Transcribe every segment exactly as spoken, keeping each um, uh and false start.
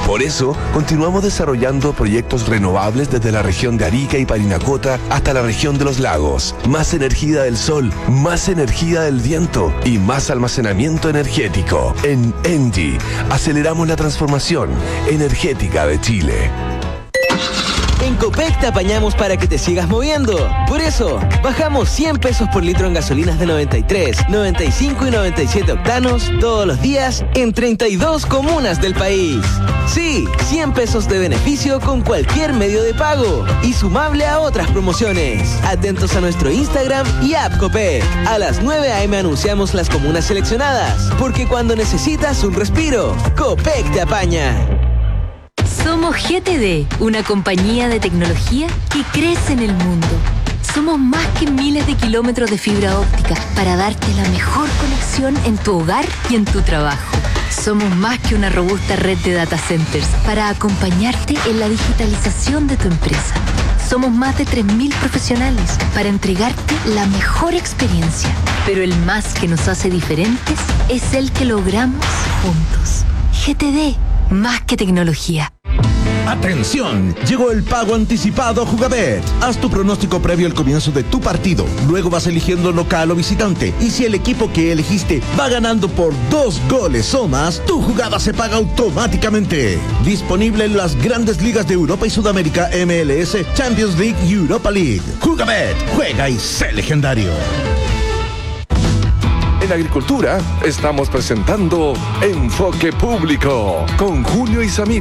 Por eso, continuamos desarrollando proyectos renovables desde la región de Arica y Parinacota hasta la región de los lagos. Más energía del sol, más energía del viento y más almacenamiento energético. En Engie, aceleramos la transformación energética de Chile. En Copec te apañamos para que te sigas moviendo. Por eso, bajamos cien pesos por litro en gasolinas de noventa y tres, noventa y cinco y noventa y siete octanos todos los días en treinta y dos comunas del país. Sí, cien pesos de beneficio con cualquier medio de pago y sumable a otras promociones. Atentos a nuestro Instagram y app Copec. A las nueve a eme anunciamos las comunas seleccionadas, porque cuando necesitas un respiro, Copec te apaña. Somos G T D, una compañía de tecnología que crece en el mundo. Somos más que miles de kilómetros de fibra óptica para darte la mejor conexión en tu hogar y en tu trabajo. Somos más que una robusta red de data centers para acompañarte en la digitalización de tu empresa. Somos más de tres mil profesionales para entregarte la mejor experiencia. Pero el más que nos hace diferentes es el que logramos juntos. G T D, más que tecnología. ¡Atención! Llegó el pago anticipado Jugabet. Haz tu pronóstico previo al comienzo de tu partido. Luego vas eligiendo local o visitante. Y si el equipo que elegiste va ganando por dos goles o más, tu jugada se paga automáticamente. Disponible en las grandes ligas de Europa y Sudamérica, M L S, Champions League y Europa League. Jugabet, juega y sé legendario. En Agricultura estamos presentando Enfoque Público con Julio Isamit.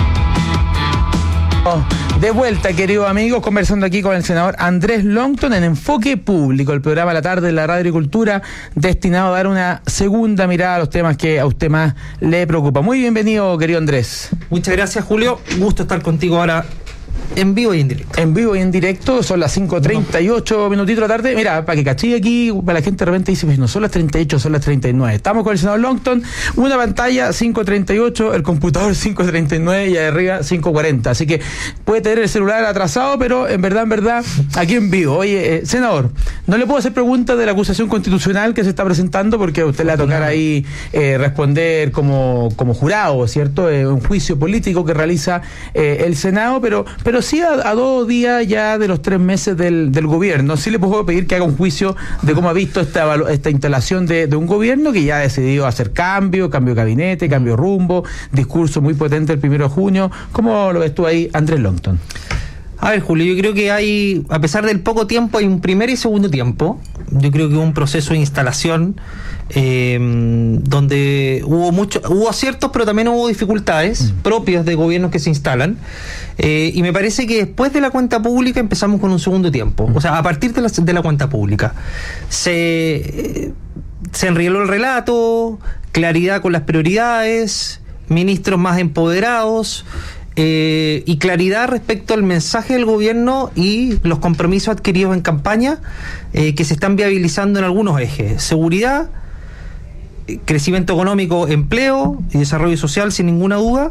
De vuelta, queridos amigos, conversando aquí con el senador Andrés Longton en Enfoque Público, el programa a la tarde de la Radio Agricultura, destinado a dar una segunda mirada a los temas que a usted más le preocupa. Muy bienvenido, querido Andrés. Muchas gracias, Julio. Gusto estar contigo ahora en vivo y en directo. En vivo y en directo, son las cinco treinta y ocho minutitos de la tarde. Mira, para que caché aquí, para la gente de repente dice, pues no son las treinta y ocho, son las treinta y nueve. Estamos con el senador Longton, una pantalla cinco treinta y ocho, el computador cinco treinta y nueve y ahí arriba cinco cuarenta. Así que puede tener el celular atrasado, pero en verdad, en verdad, aquí en vivo. Oye, eh, senador, no le puedo hacer preguntas de la acusación constitucional que se está presentando porque a usted le va a tocar ahí eh, responder como, como jurado, ¿cierto? Eh, un juicio político que realiza eh, el Senado, pero, pero sí a, a dos días ya de los tres meses del, del gobierno. Sí le puedo pedir que haga un juicio de cómo ha visto esta, esta instalación de, de un gobierno que ya ha decidido hacer cambio, cambio de gabinete, cambio de rumbo, discurso muy potente el primero de junio. ¿Cómo lo ves tú ahí, Andrés Longton? A ver, Julio, yo creo que hay, a pesar del poco tiempo, hay un primer y segundo tiempo. Yo creo que hubo un proceso de instalación eh, donde hubo mucho, hubo aciertos, pero también hubo dificultades mm. propias de gobiernos que se instalan. Eh, y me parece que después de la cuenta pública empezamos con un segundo tiempo. Mm. O sea, a partir de la, de la cuenta pública. Se, eh, se enrieló el relato, claridad con las prioridades, ministros más empoderados. Eh, y claridad respecto al mensaje del gobierno y los compromisos adquiridos en campaña eh, que se están viabilizando en algunos ejes: seguridad, crecimiento económico, empleo y desarrollo social, sin ninguna duda,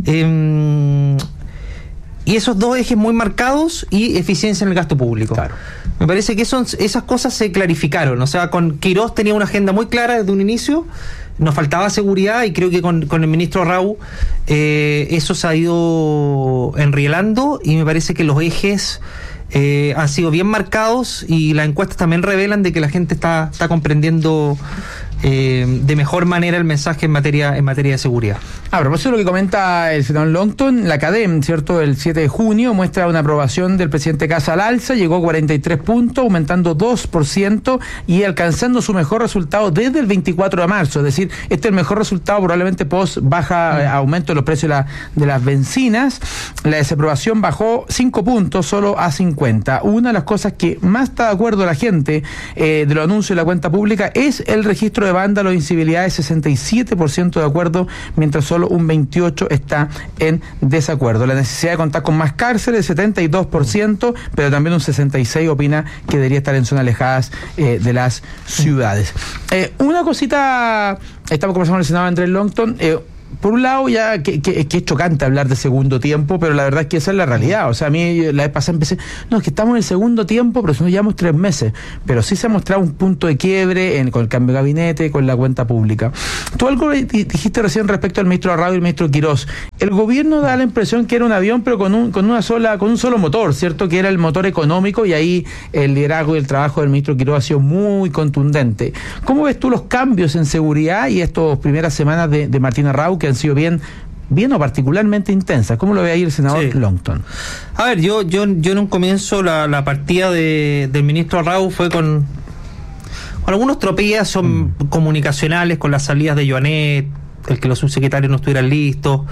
eh, y esos dos ejes muy marcados, y eficiencia en el gasto público. Claro. Me parece que son, esas cosas se clarificaron. O sea, con Quirós tenía una agenda muy clara desde un inicio. Nos faltaba seguridad y creo que con, con el ministro Raúl eh, eso se ha ido enrielando, y me parece que los ejes eh, han sido bien marcados, y las encuestas también revelan de que la gente está, está comprendiendo eh, de mejor manera el mensaje en materia en materia de seguridad. A propósito de lo que comenta el senador Longton, la CADEM, ¿cierto?, el siete de junio muestra una aprobación del presidente Kassa al alza, llegó a cuarenta y tres puntos, aumentando dos por ciento y alcanzando su mejor resultado desde el veinticuatro de marzo, es decir, este es el mejor resultado probablemente post baja, mm. aumento de los precios de, la, de las bencinas. La desaprobación bajó cinco puntos, solo a cincuenta. Una de las cosas que más está de acuerdo la gente eh, de los anuncios de la cuenta pública es el registro de vándalos e incivilidades, sesenta y siete por ciento de acuerdo, mientras solo un veintiocho por ciento está en desacuerdo. La necesidad de contar con más cárceles, setenta y dos por ciento, pero también un sesenta y seis por ciento opina que debería estar en zonas alejadas eh, de las ciudades. Eh, una cosita, estamos conversando con el senador Andrés Longton. Eh, Por un lado, ya que, que, que es chocante hablar de segundo tiempo, pero la verdad es que esa es la realidad. O sea, a mí la vez pasada empecé, no, es que estamos en el segundo tiempo, pero si nos llevamos tres meses. Pero sí se ha mostrado un punto de quiebre en, con el cambio de gabinete, con la cuenta pública. Tú algo dijiste recién respecto al ministro Arrado y el ministro Quirós. el gobierno da la impresión que era un avión, pero con un, con una sola, con un solo motor, ¿cierto? Que era el motor económico, y ahí el liderazgo y el trabajo del ministro Quiroga ha sido muy contundente. ¿Cómo ves tú los cambios en seguridad y estas primeras semanas de, de Martina Raúl, que han sido bien, bien o particularmente intensas? ¿Cómo lo ve ahí el senador sí. Longton? A ver, yo, yo, yo en un comienzo la, la partida de, del ministro Raúl fue con, con algunos tropiezos mm. comunicacionales, con las salidas de Joanet, el que los subsecretarios no estuvieran listos,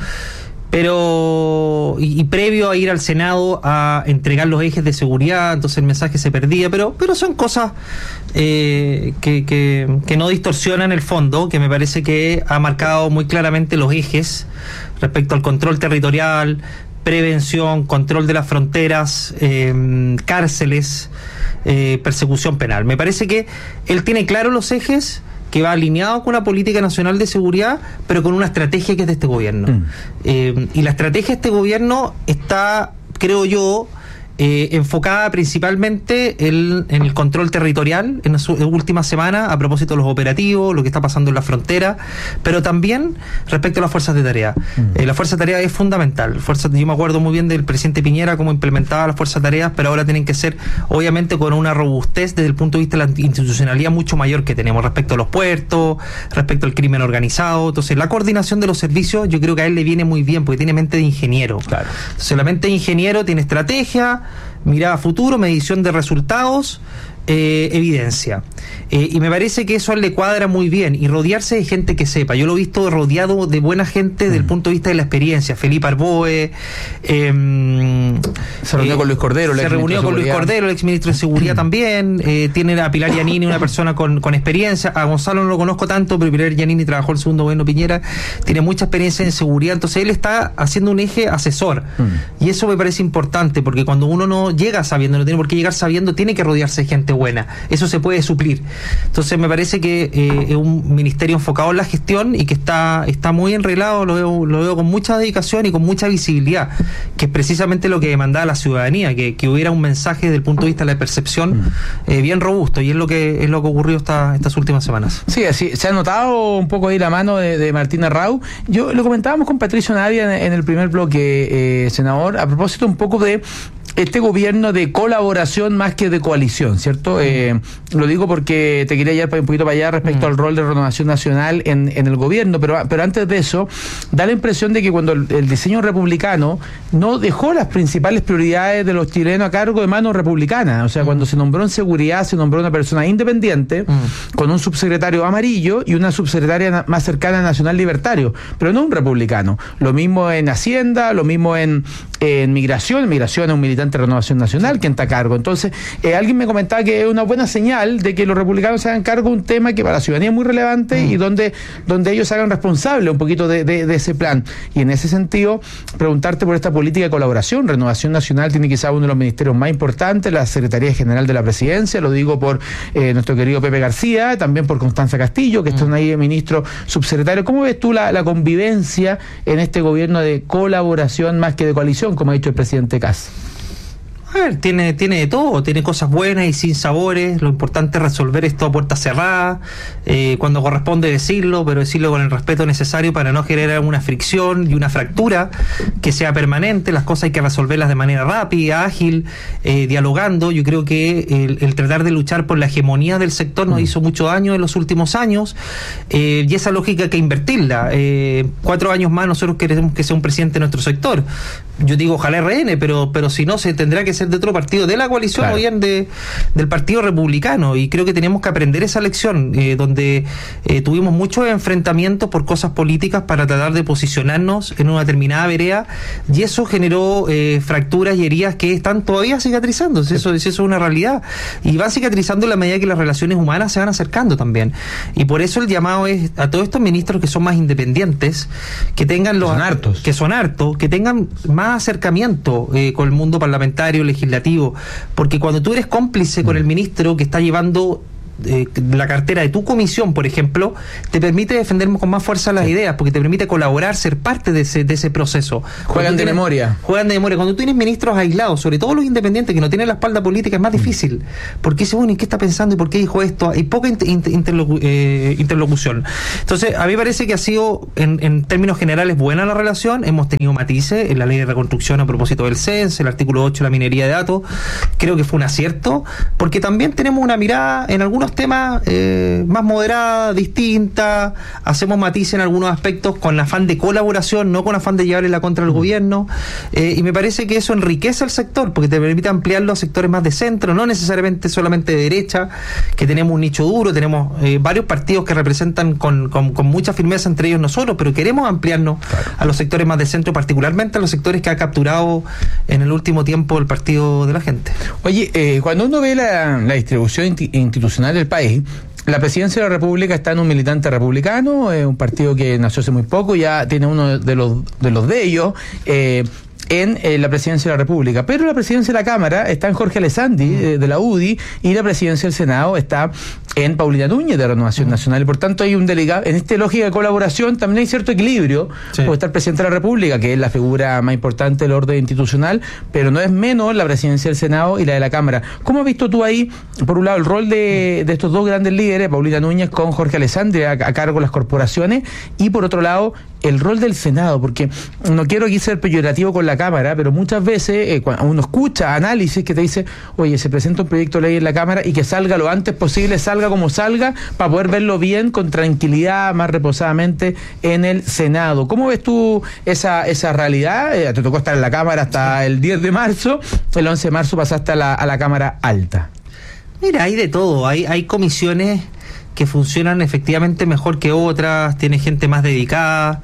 pero y, y previo a ir al Senado a entregar los ejes de seguridad, entonces el mensaje se perdía, pero pero son cosas eh, que, que, que no distorsionan el fondo, que me parece que ha marcado muy claramente los ejes respecto al control territorial, prevención, control de las fronteras, eh, cárceles, eh, persecución penal. Me parece que él tiene claro los ejes, que va alineado con una política nacional de seguridad, pero con una estrategia que es de este gobierno. Mm. Eh, y la estrategia de este gobierno está, creo yo, eh, enfocada principalmente en, en el control territorial en las últimas semanas, a propósito de los operativos, lo que está pasando en la frontera, pero también respecto a las fuerzas de tarea. Mm. Eh, la fuerza de tarea es fundamental. Fuerza, yo me acuerdo muy bien del presidente Piñera cómo implementaba las fuerzas de tareas, pero ahora tienen que ser, obviamente, con una robustez desde el punto de vista de la institucionalidad mucho mayor que tenemos respecto a los puertos, respecto al crimen organizado. Entonces, la coordinación de los servicios, yo creo que a él le viene muy bien, porque tiene mente de ingeniero. Claro. Entonces, la mente de ingeniero tiene estrategia, mirada a futuro, medición de resultados, eh, evidencia. Eh, y me parece que eso a él le cuadra muy bien, y rodearse de gente que sepa. Yo lo he visto rodeado de buena gente desde el punto de vista de la experiencia. Felipe Arboe, eh, se reunió eh, con Luis Cordero, se reunió con Luis Cordero, el exministro de Seguridad también. Eh, tiene a Pilar Giannini, una persona con, con experiencia. A Gonzalo no lo conozco tanto, pero Pilar Giannini trabajó en el segundo gobierno Piñera, tiene mucha experiencia en seguridad. Entonces él está haciendo un eje asesor, mm. y eso me parece importante, porque cuando uno no llega sabiendo, no tiene por qué llegar sabiendo, tiene que rodearse de gente buena. Eso se puede suplir. Entonces me parece que eh, es un ministerio enfocado en la gestión y que está, está muy enreglado, lo veo, lo veo con mucha dedicación y con mucha visibilidad, que es precisamente lo que demandaba la ciudadanía, que, que hubiera un mensaje desde el punto de vista de la percepción eh, bien robusto, y es lo que es lo que ocurrió esta, estas últimas semanas. Sí, así se ha notado un poco ahí la mano de, de Martina Raúl. Yo lo comentábamos con Patricio Navia en, en el primer bloque, eh, senador, a propósito un poco de este gobierno de colaboración más que de coalición, ¿cierto? Mm. Eh, lo digo porque te quería llevar un poquito para allá respecto mm. al rol de Renovación Nacional en, en el gobierno, pero, pero antes de eso, da la impresión de que cuando el, el diseño republicano no dejó las principales prioridades de los chilenos a cargo de manos republicanas, o sea, mm. cuando se nombró en seguridad, se nombró una persona independiente, mm. con un subsecretario amarillo y una subsecretaria na- más cercana a Nacional Libertario, pero no un republicano. Lo mismo en Hacienda, lo mismo en, en Migración. Migración es un militante de Renovación Nacional quien está a cargo. Entonces, eh, alguien me comentaba que es una buena señal de que los republicanos se hagan cargo de un tema que para la ciudadanía es muy relevante mm. y donde, donde ellos se hagan responsables un poquito de, de, de ese plan. Y en ese sentido, preguntarte por esta política de colaboración. Renovación Nacional tiene quizá uno de los ministerios más importantes, la Secretaría General de la Presidencia, lo digo por eh, nuestro querido Pepe García, también por Constanza Castillo, que mm. están ahí ministro subsecretario. ¿Cómo ves tú la, la convivencia en este gobierno de colaboración más que de coalición, como ha dicho el presidente Kast? A ver, tiene, tiene de todo, tiene cosas buenas y sin sabores. Lo importante es resolver esto a puerta cerrada, eh, cuando corresponde decirlo, pero decirlo con el respeto necesario para no generar una fricción y una fractura que sea permanente. Las cosas hay que resolverlas de manera rápida, ágil, eh, dialogando. Yo creo que el, el tratar de luchar por la hegemonía del sector nos hizo mucho daño en los últimos años, eh, y esa lógica hay que invertirla. Eh, cuatro años más nosotros queremos que sea un presidente de nuestro sector. Yo digo ojalá R N, pero, pero si no, se tendrá que ser de otro partido, de la coalición, claro, o bien de, del Partido Republicano, y creo que tenemos que aprender esa lección, eh, donde eh, tuvimos muchos enfrentamientos por cosas políticas para tratar de posicionarnos en una determinada vereda, y eso generó eh, fracturas y heridas que están todavía cicatrizando. Eso, eso es una realidad, y van cicatrizando en la medida que las relaciones humanas se van acercando también, y por eso el llamado es a todos estos ministros que son más independientes, que tengan los que son hartos, que son hartos, que tengan más acercamiento eh, con el mundo parlamentario, legislativo, porque cuando tú eres cómplice con el ministro que está llevando eh, la cartera de tu comisión, por ejemplo, te permite defender con más fuerza las sí. ideas, porque te permite colaborar, ser parte de ese, de ese proceso. Juegan de tienes, memoria. Juegan de memoria. Cuando tú tienes ministros aislados, sobre todo los independientes, que no tienen la espalda política, es más difícil. Porque dice, bueno, ¿y qué está pensando? ¿Y por qué dijo esto? Hay poca inter, interlocu, eh, interlocución. Entonces, a mí me parece que ha sido, en, en términos generales, buena la relación. Hemos tenido matices en la ley de reconstrucción a propósito del C E N S, el artículo ocho, la minería de datos. Creo que fue un acierto, porque también tenemos una mirada en algunos temas eh, más moderada, distinta, hacemos matices en algunos aspectos con afán de colaboración, no con afán de llevarle la contra al gobierno, eh, y me parece que eso enriquece al sector, porque te permite ampliarlo a sectores más de centro, no necesariamente solamente de derecha, que tenemos un nicho duro, tenemos eh, varios partidos que representan con, con, con mucha firmeza entre ellos nosotros, pero queremos ampliarnos claro. a los sectores más de centro, particularmente a los sectores que ha capturado en el último tiempo el Partido de la Gente. Oye, eh, cuando uno ve la, la distribución institucional del país, la presidencia de la República está en un militante republicano, eh, un partido que nació hace muy poco, ya tiene uno de los de, los de ellos, eh, en eh, la presidencia de la República, pero la presidencia de la Cámara está en Jorge Alessandri eh, de la U D I y la presidencia del Senado está en Paulina Núñez de Renovación Nacional, y por tanto hay un delegado, en esta lógica de colaboración también hay cierto equilibrio, sí. puede estar el presidente de la República, que es la figura más importante del orden institucional, pero no es menos la presidencia del Senado y la de la Cámara. ¿Cómo has visto tú ahí, por un lado, el rol de, de estos dos grandes líderes, Paulina Núñez con Jorge Alessandri a, a cargo de las corporaciones, y por otro lado, el rol del Senado? Porque no quiero aquí ser peyorativo con la Cámara, pero muchas veces eh, cuando uno escucha análisis que te dice, oye, se presenta un proyecto de ley en la Cámara y que salga lo antes posible, salga como salga, para poder verlo bien, con tranquilidad, más reposadamente en el Senado. ¿Cómo ves tú esa esa realidad? Eh, te tocó estar en la Cámara hasta el diez de marzo, el once de marzo pasaste a la, a la Cámara Alta. Mira, hay de todo, hay, hay comisiones que funcionan efectivamente mejor que otras, tiene gente más dedicada,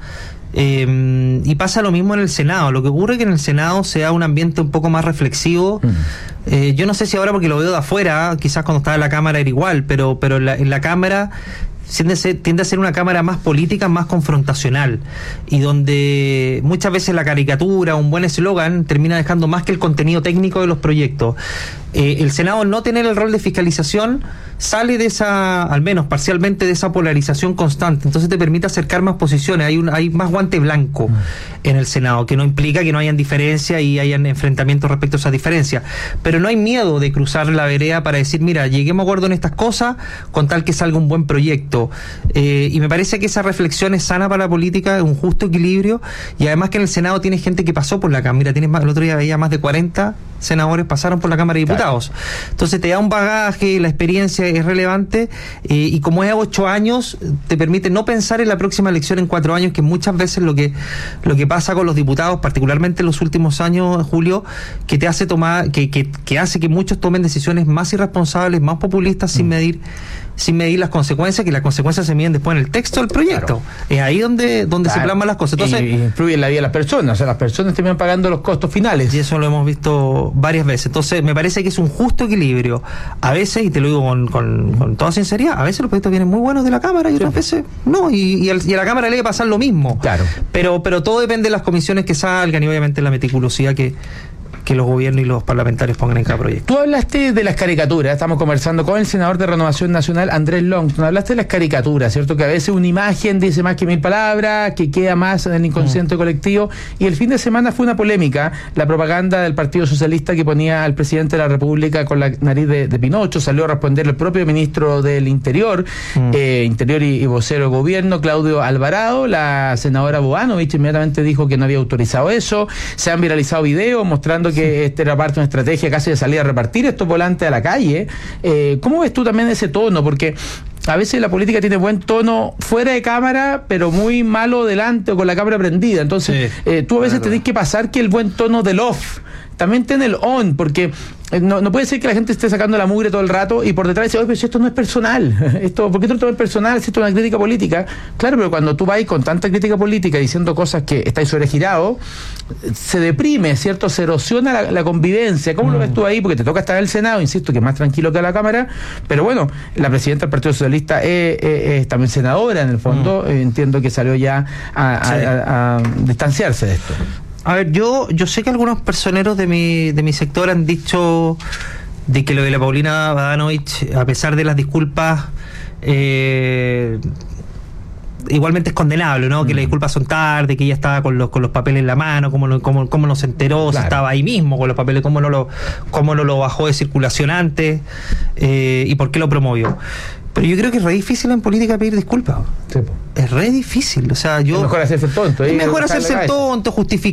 eh, y pasa lo mismo en el Senado. Lo que ocurre es que en el Senado se da un ambiente un poco más reflexivo. Mm. Eh, yo no sé si ahora, porque lo veo de afuera, quizás cuando estaba en la Cámara era igual, pero, pero en, la, en la Cámara tiende a, ser, tiende a ser una Cámara más política, más confrontacional, y donde muchas veces la caricatura, un buen eslogan, termina dejando más que el contenido técnico de los proyectos. Eh, el Senado, no tener el rol de fiscalización, sale de esa, al menos parcialmente, de esa polarización constante. Entonces te permite acercar más posiciones, hay un, hay más guante blanco mm. en el Senado, que no implica que no hayan diferencias y hayan enfrentamientos respecto a esas diferencias, pero no hay miedo de cruzar la vereda para decir, mira, lleguemos a acuerdo en estas cosas con tal que salga un buen proyecto. Eh, y me parece que esa reflexión es sana para la política, es un justo equilibrio, y además que en el Senado tienes gente que pasó por la Cámara. Mira, tienes más, el otro día veía más de cuarenta senadores pasaron por la Cámara de Diputados. Claro. Entonces te da un bagaje, la experiencia es relevante, eh, y como es a ocho años, te permite no pensar en la próxima elección en cuatro años, que muchas veces lo que lo que pasa con los diputados, particularmente en los últimos años, Julio, que te hace tomar, que, que, que hace que muchos tomen decisiones más irresponsables, más populistas, mm. sin medir sin medir las consecuencias, que las consecuencias se miden después en el texto del proyecto. Claro. Es ahí donde donde claro. se plasman las cosas. Entonces, y, y influye en la vida de las personas, o sea, las personas terminan pagando los costos finales. Y eso lo hemos visto varias veces. Entonces, me parece que es un justo equilibrio. A veces, y te lo digo con, con, con toda sinceridad, a veces los proyectos vienen muy buenos de la Cámara y otras sí. veces no, y, y, al, y a la Cámara le debe pasar lo mismo. Claro. Pero, pero todo depende de las comisiones que salgan y obviamente la meticulosidad que que los gobiernos y los parlamentarios pongan en cada proyecto. Tú hablaste de las caricaturas, estamos conversando con el senador de Renovación Nacional, Andrés Longton, hablaste de las caricaturas, ¿cierto? Que a veces una imagen dice más que mil palabras, que queda más en el inconsciente mm. colectivo, y el fin de semana fue una polémica, la propaganda del Partido Socialista que ponía al presidente de la República con la nariz de, de Pinocho, salió a responder el propio ministro del Interior, mm. eh, Interior y, y vocero de gobierno, Claudio Alvarado. La senadora Boanovich inmediatamente dijo que no había autorizado eso, se han viralizado videos mostrando que este era parte de una estrategia casi de salir a repartir estos volantes a la calle. Eh, ¿Cómo ves tú también ese tono? Porque a veces la política tiene buen tono fuera de cámara, pero muy malo delante o con la cámara prendida. Entonces, sí, eh, tú a veces tenés que pasar que el buen tono del off también ten el on, porque no, no puede ser que la gente esté sacando la mugre todo el rato y por detrás dice, oye, pero si esto no es personal, esto, ¿por qué tú lo tomas personal si esto es una crítica política? Claro, pero cuando tú vas con tanta crítica política diciendo cosas que estáis sobregirados, se deprime, ¿cierto? Se erosiona la, la convivencia. ¿Cómo mm. lo ves tú ahí? Porque te toca estar en el Senado, insisto, que es más tranquilo que a la Cámara, pero bueno, la presidenta del Partido Socialista es, es, es también senadora, en el fondo, mm. entiendo que salió ya a, a, sí. a, a, a distanciarse de esto. A ver, yo yo sé que algunos personeros de mi de mi sector han dicho de que lo de la Paulina Badanovich, a pesar de las disculpas, eh, igualmente es condenable, ¿no? Mm. Que las disculpas son tarde, que ella estaba con los con los papeles en la mano, cómo, lo, cómo, cómo no se enteró, claro. Si estaba ahí mismo con los papeles, cómo no lo, cómo no lo bajó de circulación antes, eh, y por qué lo promovió. Pero yo creo que es re difícil en política pedir disculpas. Sí, es re difícil, o sea, yo... Es mejor hacerse el tonto. Es mejor hacerse el tonto, justificar